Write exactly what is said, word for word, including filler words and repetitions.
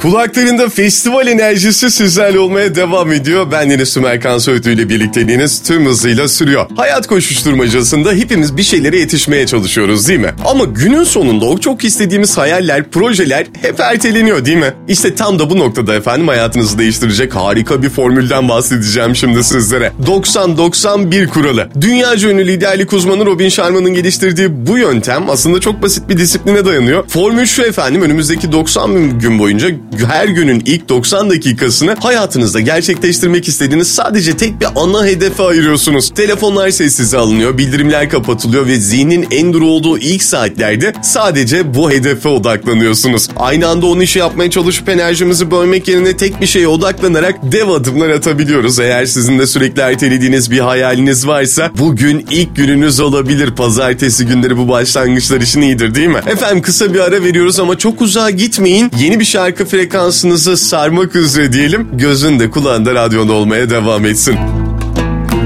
Kulaklarında festival enerjisi sizlerle olmaya devam ediyor. Ben Deniz Sümerkan Soytu ile birlikteliğiniz tüm hızıyla sürüyor. Hayat koşuşturmacasında hepimiz bir şeylere yetişmeye çalışıyoruz değil mi? Ama günün sonunda o çok istediğimiz hayaller, projeler hep erteleniyor değil mi? İşte tam da bu noktada efendim hayatınızı değiştirecek harika bir formülden bahsedeceğim şimdi sizlere. doksan doksan bir kuralı. Dünyaca ünlü liderlik uzmanı Robin Sharma'nın geliştirdiği bu yöntem aslında çok basit bir disipline dayanıyor. Formül şu efendim, önümüzdeki doksan gün boyunca her günün ilk doksan dakikasını hayatınızda gerçekleştirmek istediğiniz sadece tek bir ana hedefe ayırıyorsunuz. Telefonlar sessize alınıyor, bildirimler kapatılıyor ve zihnin en duru olduğu ilk saatlerde sadece bu hedefe odaklanıyorsunuz. Aynı anda onun işi yapmaya çalışıp enerjimizi bölmek yerine tek bir şeye odaklanarak dev adımlar atabiliyoruz. Eğer sizin de sürekli ertelediğiniz bir hayaliniz varsa bugün ilk gününüz olabilir. Pazartesi günleri bu başlangıçlar için iyidir değil mi? Efendim kısa bir ara veriyoruz ama çok uzağa gitmeyin. Yeni bir şarkı frekansınızı sarmak üzere diyelim. Gözün de kulağında radyonda olmaya devam etsin.